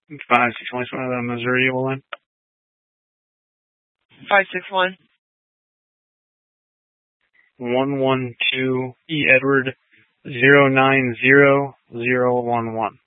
5611 on the Missouri line. 561. 112 E Edward 090011.